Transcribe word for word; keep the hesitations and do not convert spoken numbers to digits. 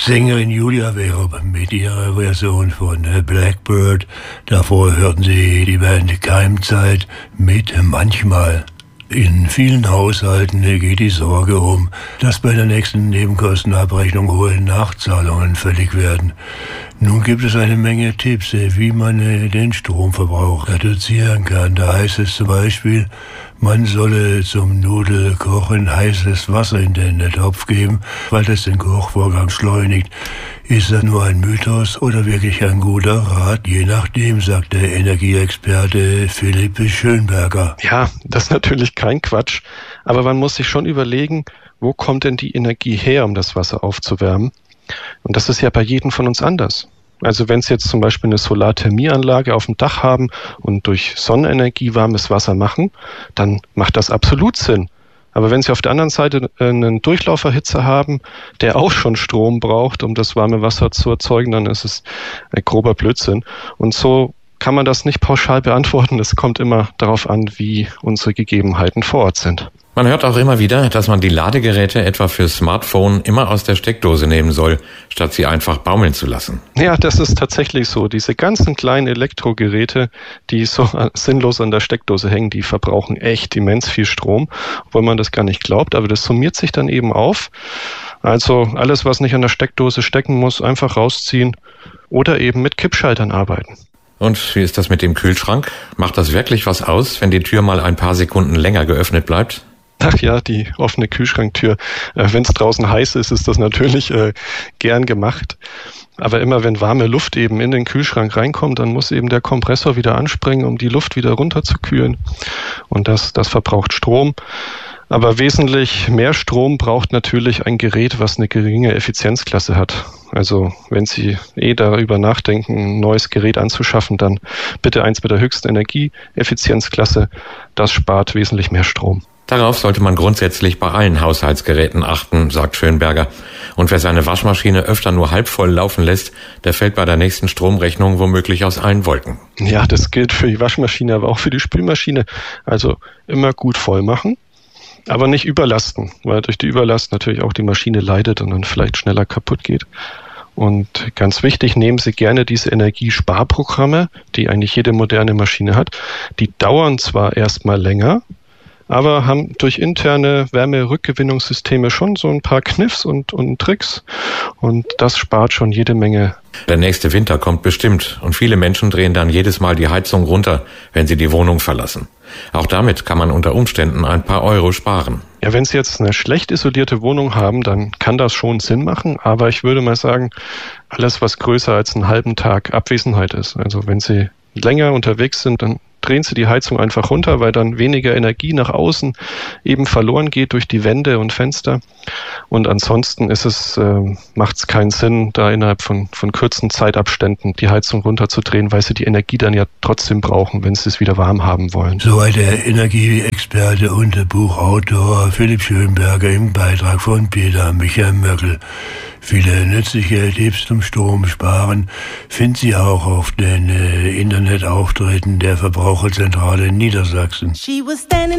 Sängerin Julia Werup mit ihrer Version von Blackbird. Davor hörten Sie die Band Keimzeit mit Manchmal. In vielen Haushalten geht die Sorge um, dass bei der nächsten Nebenkostenabrechnung hohe Nachzahlungen fällig werden. Nun gibt es eine Menge Tipps, wie man den Stromverbrauch reduzieren kann. Da heißt es zum Beispiel, man solle zum Nudelkochen heißes Wasser in den Topf geben, weil das den Kochvorgang schleunigt. Ist das nur ein Mythos oder wirklich ein guter Rat? Je nachdem, sagt der Energieexperte Philipp Schönberger. Ja, das ist natürlich kein Quatsch, aber man muss sich schon überlegen, wo kommt denn die Energie her, um das Wasser aufzuwärmen? Und das ist ja bei jedem von uns anders. Also wenn Sie jetzt zum Beispiel eine Solarthermieanlage auf dem Dach haben und durch Sonnenenergie warmes Wasser machen, dann macht das absolut Sinn. Aber wenn Sie auf der anderen Seite einen Durchlauferhitzer haben, der auch schon Strom braucht, um das warme Wasser zu erzeugen, dann ist es ein grober Blödsinn. Und so kann man das nicht pauschal beantworten. Es kommt immer darauf an, wie unsere Gegebenheiten vor Ort sind. Man hört auch immer wieder, dass man die Ladegeräte etwa für Smartphone immer aus der Steckdose nehmen soll, statt sie einfach baumeln zu lassen. Ja, das ist tatsächlich so. Diese ganzen kleinen Elektrogeräte, die so sinnlos an der Steckdose hängen, die verbrauchen echt immens viel Strom, obwohl man das gar nicht glaubt. Aber das summiert sich dann eben auf. Also alles, was nicht an der Steckdose stecken muss, einfach rausziehen oder eben mit Kippschaltern arbeiten. Und wie ist das mit dem Kühlschrank? Macht das wirklich was aus, wenn die Tür mal ein paar Sekunden länger geöffnet bleibt? Ach ja, die offene Kühlschranktür. Äh, wenn es draußen heiß ist, ist das natürlich äh, gern gemacht. Aber immer wenn warme Luft eben in den Kühlschrank reinkommt, dann muss eben der Kompressor wieder anspringen, um die Luft wieder runterzukühlen. Und das, das verbraucht Strom. Aber wesentlich mehr Strom braucht natürlich ein Gerät, was eine geringe Effizienzklasse hat. Also wenn Sie eh darüber nachdenken, ein neues Gerät anzuschaffen, dann bitte eins mit der höchsten Energieeffizienzklasse. Das spart wesentlich mehr Strom. Darauf sollte man grundsätzlich bei allen Haushaltsgeräten achten, sagt Schönberger. Und wer seine Waschmaschine öfter nur halb voll laufen lässt, der fällt bei der nächsten Stromrechnung womöglich aus allen Wolken. Ja, das gilt für die Waschmaschine, aber auch für die Spülmaschine. Also immer gut voll machen, aber nicht überlasten, weil durch die Überlast natürlich auch die Maschine leidet und dann vielleicht schneller kaputt geht. Und ganz wichtig, nehmen Sie gerne diese Energiesparprogramme, die eigentlich jede moderne Maschine hat. Die dauern zwar erstmal länger, aber haben durch interne Wärmerückgewinnungssysteme schon so ein paar Kniffs und, und Tricks. Und das spart schon jede Menge. Der nächste Winter kommt bestimmt und viele Menschen drehen dann jedes Mal die Heizung runter, wenn sie die Wohnung verlassen. Auch damit kann man unter Umständen ein paar Euro sparen. Ja, wenn Sie jetzt eine schlecht isolierte Wohnung haben, dann kann das schon Sinn machen. Aber ich würde mal sagen, alles, was größer als einen halben Tag Abwesenheit ist. Also wenn Sie länger unterwegs sind, dann drehen Sie die Heizung einfach runter, weil dann weniger Energie nach außen eben verloren geht durch die Wände und Fenster. Und ansonsten ist es, äh, macht es keinen Sinn, da innerhalb von, von kurzen Zeitabständen die Heizung runterzudrehen, weil Sie die Energie dann ja trotzdem brauchen, wenn Sie es wieder warm haben wollen. Soweit der Energieexperte und Buchautor Philipp Schönberger im Beitrag von Peter Michael Möckel. Viele nützliche Tipps zum Stromsparen finden Sie auch auf den äh, Internetauftritten der Verbraucherzentrale Niedersachsen.